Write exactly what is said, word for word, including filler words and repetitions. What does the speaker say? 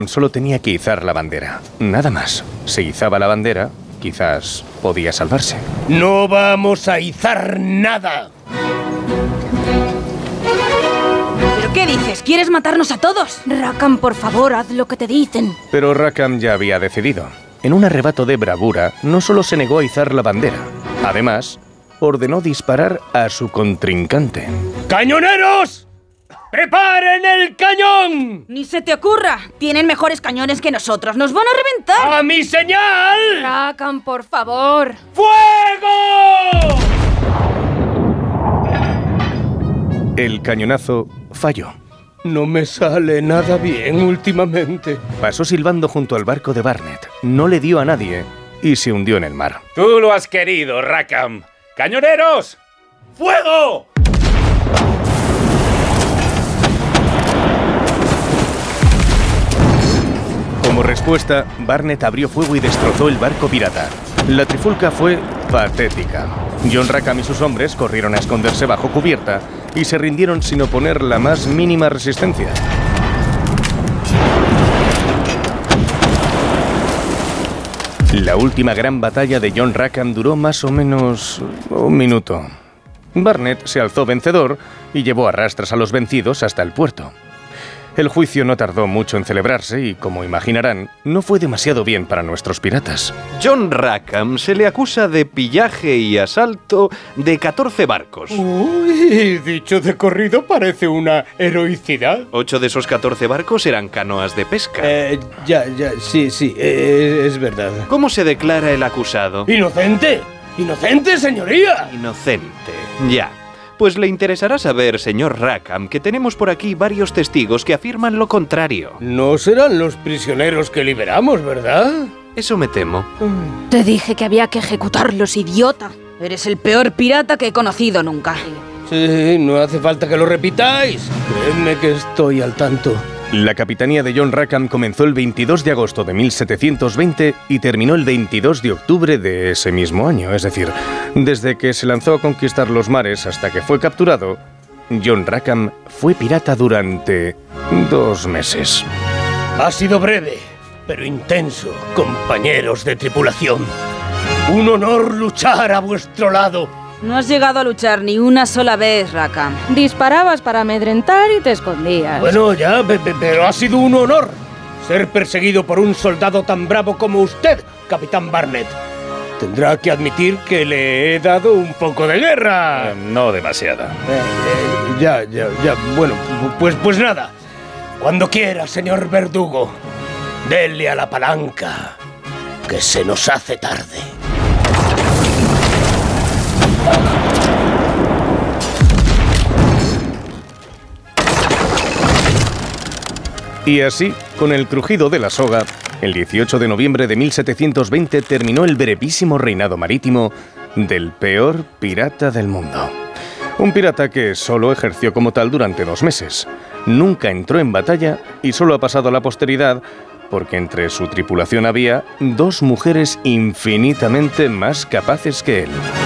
solo tenía que izar la bandera, nada más. Si izaba la bandera, quizás podía salvarse. ¡No vamos a izar nada! ¿Pero qué dices? ¿Quieres matarnos a todos? Rackham, por favor, haz lo que te dicen. Pero Rackham ya había decidido. En un arrebato de bravura, no solo se negó a izar la bandera, además, ordenó disparar a su contrincante. ¡Cañoneros! ¡Preparen el cañón! ¡Ni se te ocurra! Tienen mejores cañones que nosotros. ¡Nos van a reventar! ¡A mi señal! Rackham, por favor. ¡Fuego! El cañonazo falló. No me sale nada bien últimamente. Pasó silbando junto al barco de Barnett, no le dio a nadie y se hundió en el mar. Tú lo has querido, Rackham. ¡Cañoneros! ¡Fuego! Como respuesta, Barnett abrió fuego y destrozó el barco pirata. La trifulca fue patética. John Rackham y sus hombres corrieron a esconderse bajo cubierta y se rindieron sin oponer la más mínima resistencia. La última gran batalla de John Rackham duró más o menos un minuto. Barnett se alzó vencedor y llevó a rastras a los vencidos hasta el puerto. El juicio no tardó mucho en celebrarse y, como imaginarán, no fue demasiado bien para nuestros piratas. John Rackham se le acusa de pillaje y asalto de catorce barcos. Uy, dicho de corrido parece una heroicidad. Ocho de esos catorce barcos eran canoas de pesca. Eh, ya, ya, sí, sí, eh, es verdad. ¿Cómo se declara el acusado? ¡Inocente! ¡Inocente, señoría! Inocente, ya. Pues le interesará saber, señor Rackham, que tenemos por aquí varios testigos que afirman lo contrario. No serán los prisioneros que liberamos, ¿verdad? Eso me temo. Te dije que había que ejecutarlos, idiota. Eres el peor pirata que he conocido nunca. Sí, no hace falta que lo repitáis. Creedme que estoy al tanto. La capitanía de John Rackham comenzó el veintidós de agosto de mil setecientos veinte y terminó el veintidós de octubre de ese mismo año. Es decir, desde que se lanzó a conquistar los mares hasta que fue capturado, John Rackham fue pirata durante dos meses. Ha sido breve, pero intenso, compañeros de tripulación. Un honor luchar a vuestro lado. No has llegado a luchar ni una sola vez, Rackham. Disparabas para amedrentar y te escondías. Bueno, ya, pe- pe- pero ha sido un honor ser perseguido por un soldado tan bravo como usted, Capitán Barnett. Tendrá que admitir que le he dado un poco de guerra. Eh, no demasiada. Eh, eh, ya, ya, ya. Bueno, pu- pues, pues nada. Cuando quiera, señor Verdugo, dele a la palanca, que se nos hace tarde. Y así, con el crujido de la soga, el dieciocho de noviembre de mil setecientos veinte terminó el brevísimo reinado marítimo del peor pirata del mundo. Un pirata que solo ejerció como tal durante dos meses. Nunca entró en batalla y solo ha pasado a la posteridad porque entre su tripulación había dos mujeres infinitamente más capaces que él.